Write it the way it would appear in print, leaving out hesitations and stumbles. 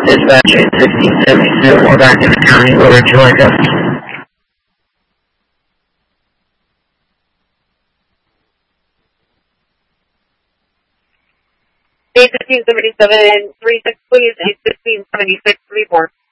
Dispatch 1672, we're back in the county, over Georgia. 81577, 36, please. 81576, report.